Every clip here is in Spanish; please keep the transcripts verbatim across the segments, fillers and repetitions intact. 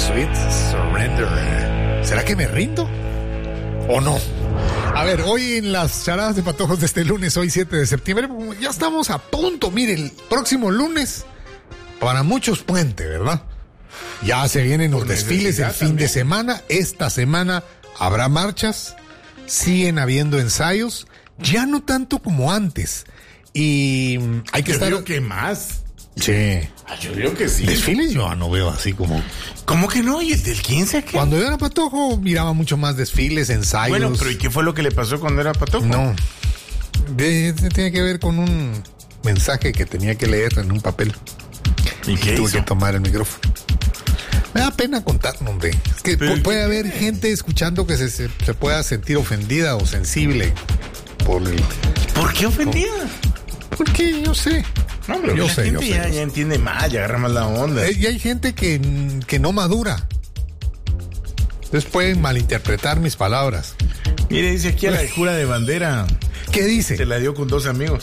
Sweet Surrender. ¿Será que me rindo? ¿O no? A ver, hoy en las charadas de patojos de este lunes, hoy siete de septiembre, ya estamos a punto. Mire, el próximo lunes, para muchos puente, ¿verdad? Ya se vienen los desfiles el fin de semana. Esta semana habrá marchas, siguen habiendo ensayos, ya no tanto como antes. Y hay que yo estar... Creo que más. Sí. Ah, yo creo que sí. Desfiles yo no veo así como... ¿Cómo que no? ¿Y el del quince qué? Cuando yo era patojo miraba mucho más desfiles, ensayos. Bueno, pero ¿y qué fue lo que le pasó cuando era patojo? No. De, de, tiene que ver con un mensaje que tenía que leer en un papel. ¿Y qué Tuve hizo? que tomar el micrófono. Me da pena contar, hombre. Es que Pero pu- puede ¿qué haber tiene? gente escuchando que se, se, se pueda sentir ofendida o sensible por el... ¿Por qué ofendida? Porque yo sé. No, pero yo la sé, gente yo sé, ya, yo sé. ya entiende más, ya agarra más la onda. Eh, Y hay gente que, que no madura. Entonces pueden malinterpretar mis palabras. Mire, dice aquí a la jura de bandera. ¿Qué dice? Se la dio con dos amigos.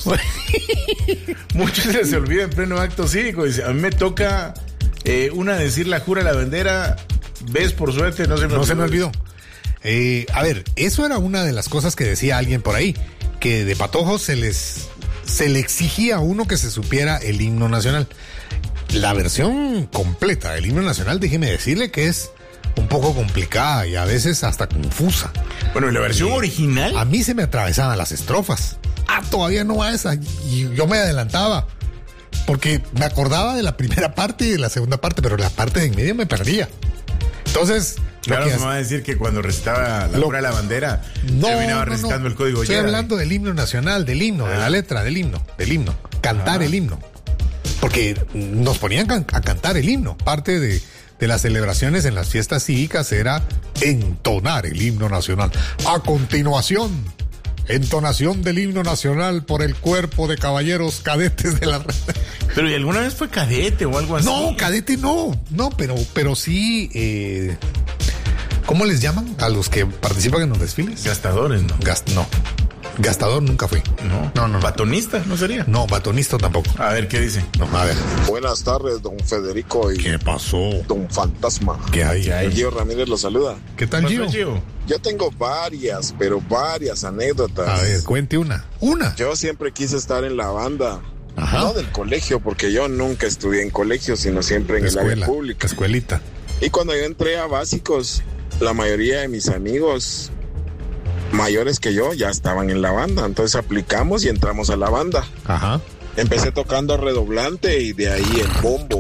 Muchos se, se olvidan en pleno acto cívico. Dice, a mí me toca eh, una decir la jura de la bandera. ¿Ves? Por suerte no se me No olvidó. se me olvidó. Eh, a ver, eso era una de las cosas que decía alguien por ahí, que de patojos se les se le exigía a uno que se supiera el himno nacional. La versión completa del himno nacional, déjeme decirle que es un poco complicada y a veces hasta confusa. Bueno, ¿y la versión Eh, original? A mí se me atravesaban las estrofas. Ah, todavía no va esa. Y yo me adelantaba. Porque me acordaba de la primera parte y de la segunda parte, pero la parte de en medio me perdía. Entonces, lo Claro, que se hace- me va a decir que cuando recitaba la Lo- jura de la bandera, no, terminaba no, recitando no. el código Estoy Jedi. hablando del himno nacional, del himno, de la letra del himno, del himno. Cantar el himno. Porque nos ponían can- a cantar el himno. Parte de, de las celebraciones en las fiestas cívicas era entonar el himno nacional. A continuación, entonación del himno nacional por el cuerpo de caballeros cadetes de la... Pero ¿y alguna vez fue cadete o algo así? No, cadete no. No, pero, pero sí... Eh, ¿cómo les llaman a los que participan en los desfiles? Gastadores, ¿no? Gast- no. Gastador nunca fui. No, No, no, no. Batonista, ¿no sería? No, batonista tampoco. A ver, ¿qué dice? No, a ver. Buenas tardes, don Federico y ¿Qué pasó? don Fantasma. ¿Qué hay? hay? Gio Ramírez lo saluda. ¿Qué tal, ¿Qué Gio? pasó, Gio? Yo tengo varias, pero varias anécdotas. A ver, cuente una. Una. Yo siempre quise estar en la banda. Ajá. No del colegio, porque yo nunca estudié en colegio, sino siempre en el área Escuela. pública. Escuelita. Y cuando yo entré a básicos, la mayoría de mis amigos mayores que yo ya estaban en la banda. Entonces aplicamos y entramos a la banda. Ajá. Empecé tocando redoblante y de ahí el bombo.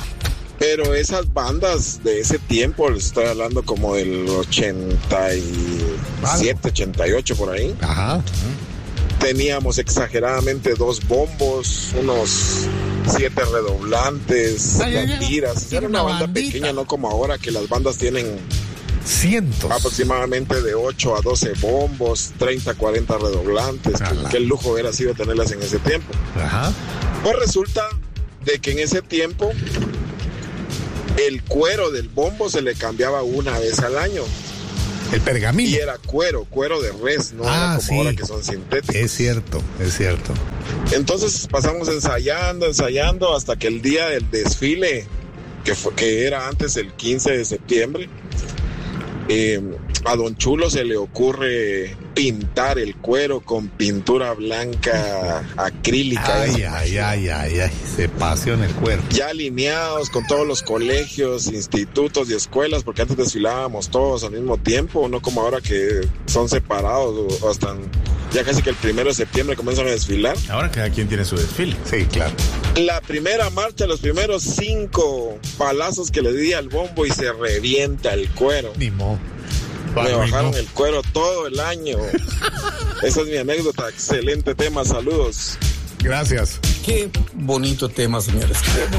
Pero esas bandas de ese tiempo, les estoy hablando como del ochenta y siete, ochenta y ocho por ahí, Ajá. teníamos exageradamente dos bombos, unos siete redoblantes, Ay, ay, ay. bandiras. Era Era una una banda bandita. pequeña, no como ahora que las bandas tienen Cientos. aproximadamente de ocho a doce bombos, treinta, cuarenta redoblantes. Ala. Qué lujo hubiera sido tenerlas en ese tiempo. Ajá. Pues resulta de que en ese tiempo el cuero del bombo se le cambiaba una vez al año. El Y pergamino. era cuero, cuero de res, no Ah, era como sí. ahora que son sintéticos. Es cierto, es cierto. Entonces pasamos ensayando, ensayando hasta que el día del desfile, que, fue, que era antes el quince de septiembre, eh, a Don Chulo se le ocurre pintar el cuero con pintura blanca acrílica. Ay, ay, ay, ay, ay. Se paseó en el cuerpo. Ya alineados con todos los colegios, institutos y escuelas, porque antes desfilábamos todos al mismo tiempo, no como ahora que son separados o hasta ya casi que el primero de septiembre comienzan a desfilar. Ahora cada quien tiene su desfile. Sí, claro. La primera marcha, los primeros cinco palazos que le di al bombo y se revienta el cuero. Ni mo. Me bajaron el cuero todo el año. Esa es mi anécdota. Excelente tema. Saludos. Gracias. Qué bonito tema, señores.